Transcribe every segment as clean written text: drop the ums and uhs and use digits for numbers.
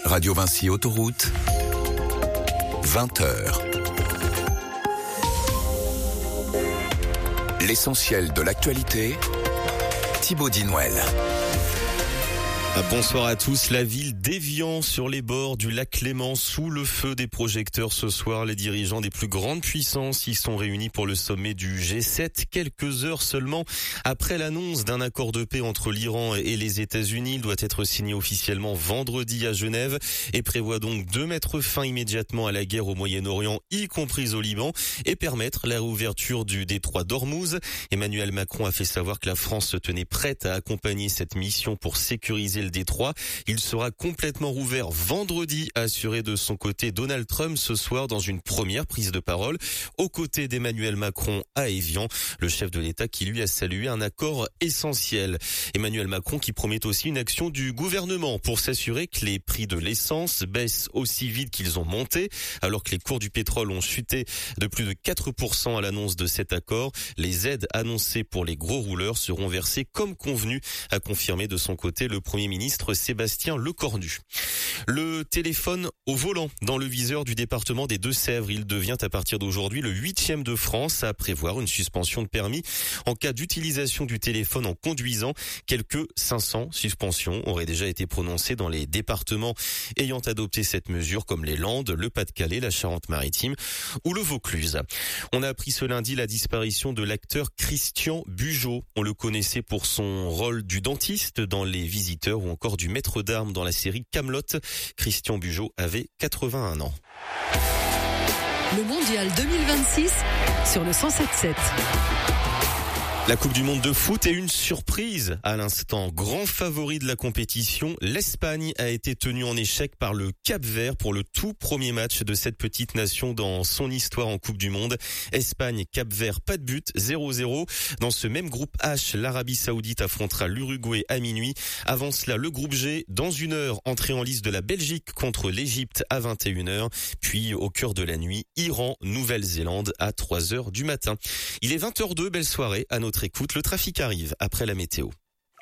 Radio Vinci Autoroute, 20h. L'essentiel de l'actualité, Thibaut Dinouel. Bonsoir à tous. La ville d'Évian, sur les bords du lac Léman, sous le feu des projecteurs ce soir. Les dirigeants des plus grandes puissances y sont réunis pour le sommet du G7. Quelques heures seulement après l'annonce d'un accord de paix entre l'Iran et les États-Unis. Il doit être signé officiellement vendredi à Genève et prévoit donc de mettre fin immédiatement à la guerre au Moyen-Orient, y compris au Liban, et permettre la réouverture du détroit d'Ormuz. Emmanuel Macron a fait savoir que la France se tenait prête à accompagner cette mission pour sécuriser le détroit. Il sera complètement rouvert vendredi, a assuré de son côté Donald Trump ce soir dans une première prise de parole aux côtés d'Emmanuel Macron à Évian, le chef de l'État qui lui a salué un accord essentiel. Emmanuel Macron qui promet aussi une action du gouvernement pour s'assurer que les prix de l'essence baissent aussi vite qu'ils ont monté, alors que les cours du pétrole ont chuté de plus de 4% à l'annonce de cet accord. Les aides annoncées pour les gros rouleurs seront versées comme convenu, a confirmé de son côté le Premier ministre Sébastien Lecornu. Le téléphone au volant dans le viseur du département des Deux-Sèvres. Il devient à partir d'aujourd'hui le 8e de France à prévoir une suspension de permis en cas d'utilisation du téléphone en conduisant. Quelques 500 suspensions auraient déjà été prononcées dans les départements ayant adopté cette mesure comme les Landes, le Pas-de-Calais, la Charente-Maritime ou le Vaucluse. On a appris ce lundi la disparition de l'acteur Christian Bugeaud. On le connaissait pour son rôle du dentiste dans Les Visiteurs ou encore du maître d'armes dans la série Kaamelott. Christian Bugeaud avait 81 ans. Le Mondial 2026 sur le 107.7. La Coupe du Monde de foot est une surprise à l'instant. Grand favori de la compétition, l'Espagne a été tenue en échec par le Cap-Vert pour le tout premier match de cette petite nation dans son histoire en Coupe du Monde. Espagne-Cap-Vert, pas de but, 0-0. Dans ce même groupe H, l'Arabie Saoudite affrontera l'Uruguay à minuit. Avant cela, le groupe G, dans une heure, entrée en lice de la Belgique contre l'Égypte à 21h. Puis, au cœur de la nuit, Iran, Nouvelle-Zélande à 3h du matin. Il est 20h02, belle soirée à notre écoute, le trafic arrive après la météo.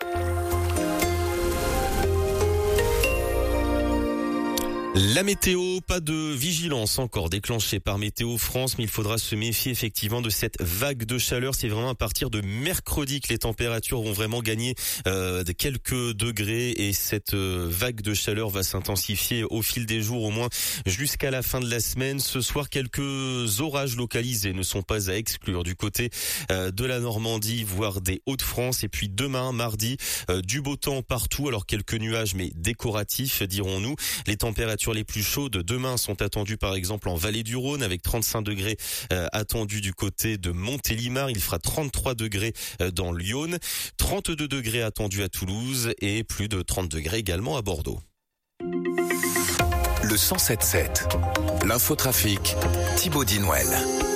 La météo, pas de vigilance encore déclenchée par Météo France, mais il faudra se méfier effectivement de cette vague de chaleur. C'est vraiment à partir de mercredi que les températures vont vraiment gagner de quelques degrés et cette vague de chaleur va s'intensifier au fil des jours, au moins jusqu'à la fin de la semaine. Ce soir, quelques orages localisés ne sont pas à exclure du côté de la Normandie, voire des Hauts-de-France. Et puis demain, mardi, du beau temps partout, alors quelques nuages mais décoratifs, dirons-nous. Les températures les plus chaudes demain sont attendues par exemple en Vallée du Rhône avec 35 degrés attendus du côté de Montélimar. Il fera 33 degrés dans l'Yonne, 32 degrés attendus à Toulouse et plus de 30 degrés également à Bordeaux. Le 107.7, l'infotrafic, Thibaut Dinouel.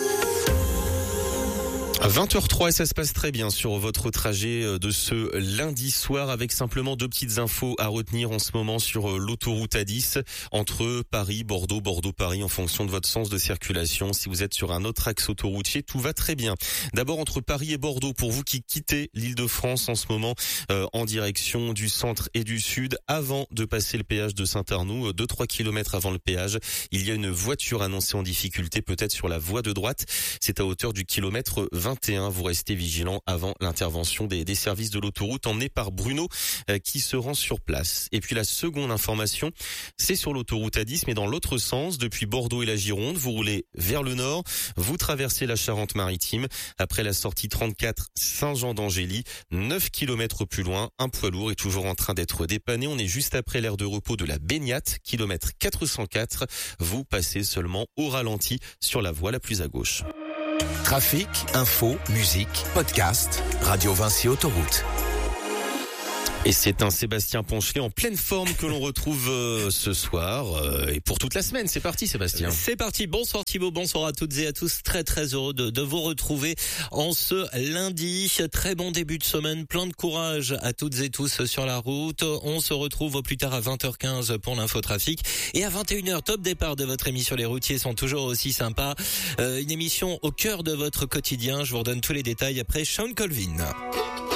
À 20h03 et ça se passe très bien sur votre trajet de ce lundi soir avec simplement deux petites infos à retenir en ce moment sur l'autoroute A10 entre Paris, Bordeaux, Bordeaux-Paris en fonction de votre sens de circulation. Si vous êtes sur un autre axe autoroutier, tout va très bien. D'abord entre Paris et Bordeaux pour vous qui quittez l'Île-de-France en ce moment en direction du centre et du sud avant de passer le péage de Saint-Arnoux, 2-3 km avant le péage. Il y a une voiture annoncée en difficulté peut-être sur la voie de droite. C'est à hauteur du kilomètre 21. Vous restez vigilant avant l'intervention des services de l'autoroute emmenés par Bruno qui se rend sur place. Et puis la seconde information, c'est sur l'autoroute A10 mais dans l'autre sens, depuis Bordeaux et la Gironde, vous roulez vers le nord, vous traversez la Charente-Maritime. Après la sortie 34 Saint-Jean d'Angély, 9 km plus loin, un poids lourd est toujours en train d'être dépanné. On est juste après l'aire de repos de la Baignate, kilomètre 404. Vous passez seulement au ralenti sur la voie la plus à gauche. Trafic, info, musique, podcast, Radio Vinci Autoroute. Et c'est un Sébastien Ponchelet en pleine forme que l'on retrouve ce soir et pour toute la semaine. C'est parti Sébastien. C'est parti. Bonsoir Thibaut, bonsoir à toutes et à tous. Très très heureux de vous retrouver en ce lundi. Très bon début de semaine, plein de courage à toutes et tous sur la route. On se retrouve au plus tard à 20h15 pour l'infotrafic. Et à 21h, top départ de votre émission Les Routiers sont toujours aussi sympas. Une émission au cœur de votre quotidien. Je vous redonne tous les détails après Sean Colvin.